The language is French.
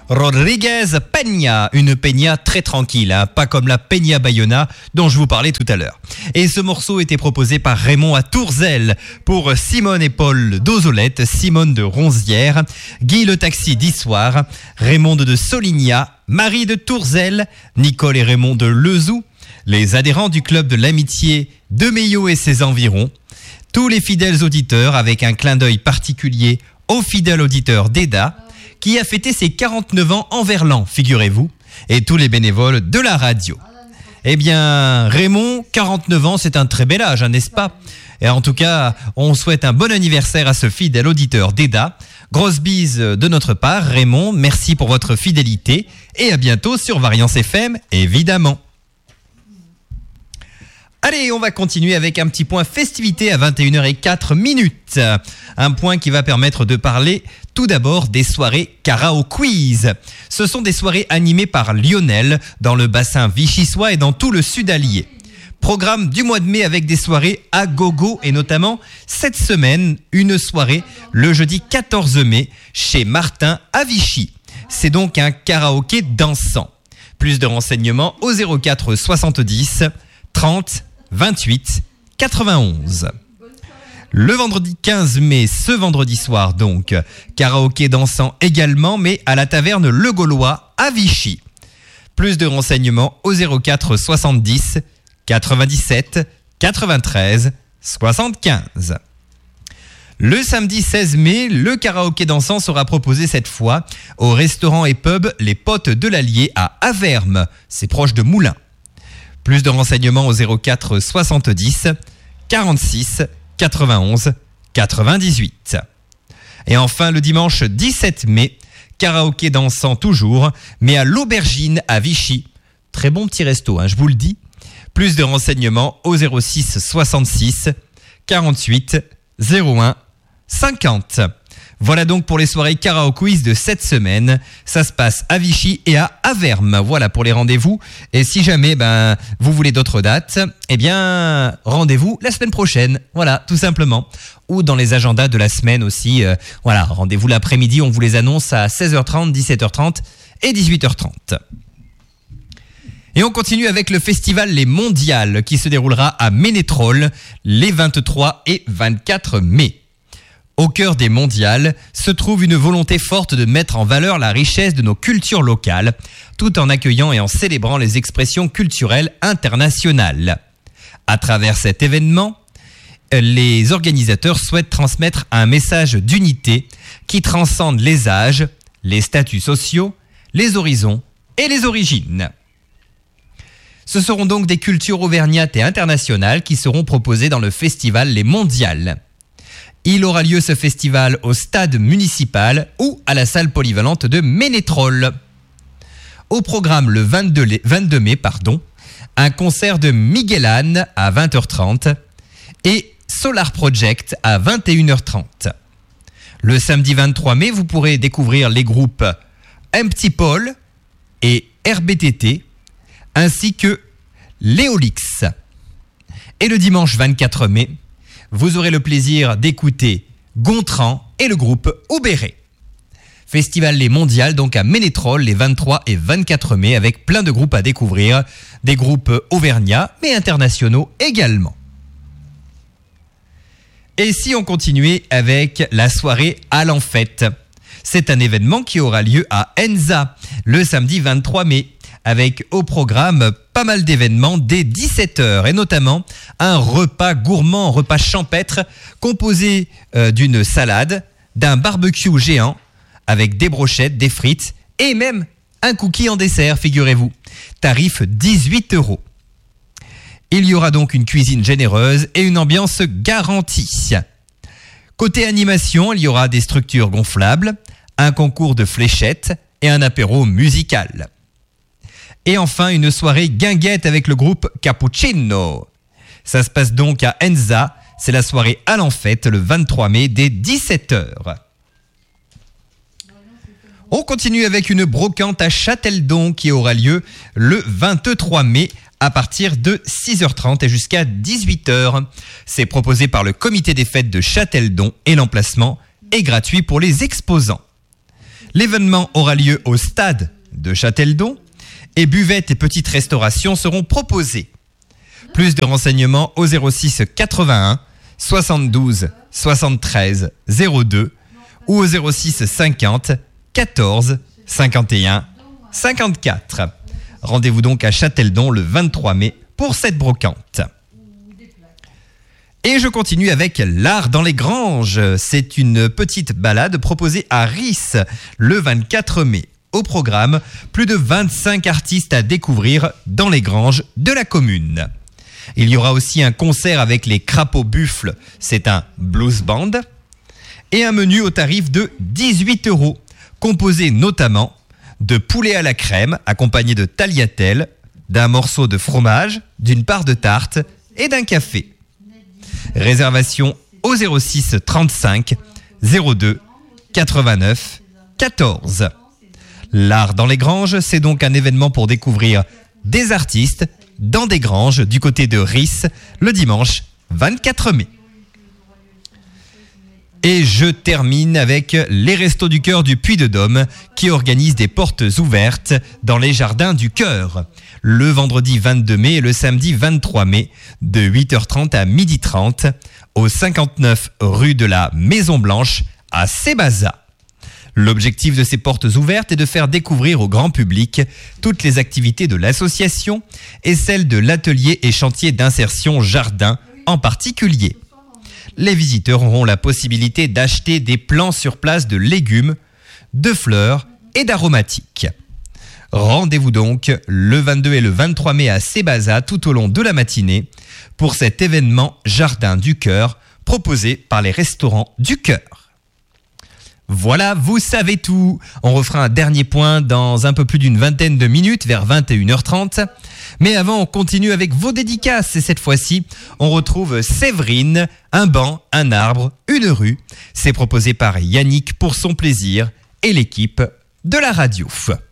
Rodriguez Peña, une peña très tranquille, hein, pas comme la Peña Bayona dont je vous parlais tout à l'heure. Et ce morceau était proposé par Raymond à Tourzel pour Simone et Paul d'Ozolette, Simone de Ronzière, Guy le taxi d'Issoire, Raymond de Soligna, Marie de Tourzel, Nicole et Raymond de Lezoux, les adhérents du club de l'amitié de Meillot et ses environs, tous les fidèles auditeurs avec un clin d'œil particulier au fidèle auditeur d'Eda, qui a fêté ses 49 ans en Verlan, figurez-vous, et tous les bénévoles de la radio. Eh bien, Raymond, 49 ans, c'est un très bel âge, hein, n'est-ce pas ? Et en tout cas, on souhaite un bon anniversaire à ce fidèle auditeur d'Eda. Grosse bise de notre part, Raymond, merci pour votre fidélité, et à bientôt sur Variance FM, évidemment. Allez, on va continuer avec un petit point festivité à 21h04. Un point qui va permettre de parler tout d'abord des soirées Karaoke Quiz. Ce sont des soirées animées par Lionel dans le bassin vichysois et dans tout le sud allié. Programme du mois de mai avec des soirées à gogo et notamment cette semaine, une soirée le jeudi 14 mai chez Martin à Vichy. C'est donc un karaoké dansant. Plus de renseignements au 04 70 30 28 91. Le vendredi 15 mai, ce vendredi soir donc, karaoké dansant également, mais à la taverne Le Gaulois à Vichy. Plus de renseignements au 04 70 97 93 75. Le samedi 16 mai, le karaoké dansant sera proposé cette fois au restaurant et pub Les Potes de l'Allier à Avermes, c'est proche de Moulins. Plus de renseignements au 04 70 46 91 98. Et enfin, le dimanche 17 mai, karaoké dansant toujours, mais à l'Aubergine à Vichy. Très bon petit resto, hein, je vous le dis. Plus de renseignements au 06 66 48 01 50. Voilà donc pour les soirées Karaoke Quiz de cette semaine. Ça se passe à Vichy et à Avermes. Voilà pour les rendez-vous. Et si jamais vous voulez d'autres dates, eh bien rendez-vous la semaine prochaine. Voilà, tout simplement. Ou dans les agendas de la semaine aussi. Voilà, rendez-vous l'après-midi. On vous les annonce à 16h30, 17h30 et 18h30. Et on continue avec le festival Les Mondiales qui se déroulera à Ménétrol les 23 et 24 mai. Au cœur des mondiales se trouve une volonté forte de mettre en valeur la richesse de nos cultures locales, tout en accueillant et en célébrant les expressions culturelles internationales. À travers cet événement, les organisateurs souhaitent transmettre un message d'unité qui transcende les âges, les statuts sociaux, les horizons et les origines. Ce seront donc des cultures auvergnates et internationales qui seront proposées dans le festival Les Mondiales. Il aura lieu ce festival au stade municipal ou à la salle polyvalente de Ménétrol. Au programme le 22 mai, un concert de Miguel Anne à 20h30 et Solar Project à 21h30. Le samedi 23 mai, vous pourrez découvrir les groupes Empty Paul et RBTT ainsi que Léolix. Et le dimanche 24 mai, vous aurez le plaisir d'écouter Gontran et le groupe Aubéré. Festival Les Mondiales donc à Ménétrol les 23 et 24 mai avec plein de groupes à découvrir, des groupes auvergnats mais internationaux également. Et si on continuait avec la soirée à l'Enfête, c'est un événement qui aura lieu à Enza le samedi 23 mai. Avec au programme pas mal d'événements dès 17h et notamment un repas gourmand, un repas champêtre composé d'une salade, d'un barbecue géant avec des brochettes, des frites et même un cookie en dessert, figurez-vous. Tarif 18 €. Il y aura donc une cuisine généreuse et une ambiance garantie. Côté animation, il y aura des structures gonflables, un concours de fléchettes et un apéro musical. Et enfin, une soirée guinguette avec le groupe Cappuccino. Ça se passe donc à Enza. C'est la soirée à l'Enfête le 23 mai dès 17h. On continue avec une brocante à Châteldon qui aura lieu le 23 mai à partir de 6h30 et jusqu'à 18h. C'est proposé par le comité des fêtes de Châteldon et l'emplacement est gratuit pour les exposants. L'événement aura lieu au stade de Châteldon et buvettes et petites restaurations seront proposées. Plus de renseignements au 06 81 72 73 02 ou au 06 50 14 51 54. Rendez-vous donc à Châteldon le 23 mai pour cette brocante. Et je continue avec l'art dans les granges. C'est une petite balade proposée à Ris le 24 mai. Au programme, plus de 25 artistes à découvrir dans les granges de la commune. Il y aura aussi un concert avec les Crapauds Buffles, c'est un blues band, et un menu au tarif de 18 €, composé notamment de poulet à la crème, accompagné de tagliatelle, d'un morceau de fromage, d'une part de tarte et d'un café. Réservation au 06 35 02 89 14. L'art dans les granges, c'est donc un événement pour découvrir des artistes dans des granges du côté de Ris le dimanche 24 mai. Et je termine avec les Restos du Cœur du Puy-de-Dôme qui organisent des portes ouvertes dans les jardins du Cœur le vendredi 22 mai et le samedi 23 mai de 8h30 à 12h30 au 59 rue de la Maison Blanche à Sébaza. L'objectif de ces portes ouvertes est de faire découvrir au grand public toutes les activités de l'association et celles de l'atelier et chantier d'insertion jardin en particulier. Les visiteurs auront la possibilité d'acheter des plants sur place de légumes, de fleurs et d'aromatiques. Rendez-vous donc le 22 et le 23 mai à Sébaza tout au long de la matinée pour cet événement Jardin du Cœur proposé par les restaurants du Cœur. Voilà, vous savez tout. On refera un dernier point dans un peu plus d'une vingtaine de minutes, vers 21h30. Mais avant, on continue avec vos dédicaces. Et cette fois-ci, on retrouve Séverine, un banc, un arbre, une rue. C'est proposé par Yannick pour son plaisir et l'équipe de la radio.